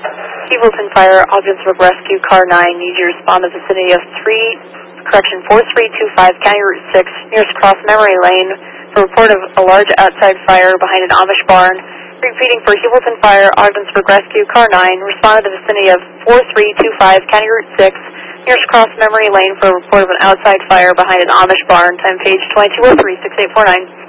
Hewelton Fire, Ogdensburg Rescue, Car 9, need you to respond to the vicinity of 4325 County Route 6, nearest cross Memory Lane, for report of a large outside fire behind an Amish barn. Repeating for Hewelton Fire, Ogdensburg Rescue, Car 9, respond to the vicinity of 4325 County Route 6, nearest cross Memory Lane, for a report of an outside fire behind an Amish barn. Time page 2203-6849.